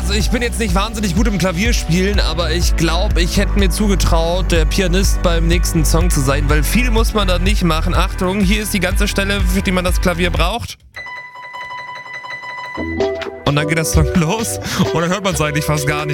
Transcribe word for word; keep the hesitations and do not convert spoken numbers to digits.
Also ich bin jetzt nicht wahnsinnig gut im Klavierspielen, aber ich glaube, ich hätte mir zugetraut, der Pianist beim nächsten Song zu sein, weil viel muss man da nicht machen. Achtung, hier ist die ganze Stelle, für die man das Klavier braucht. Und dann geht der Song los und dann hört man es eigentlich fast gar nicht.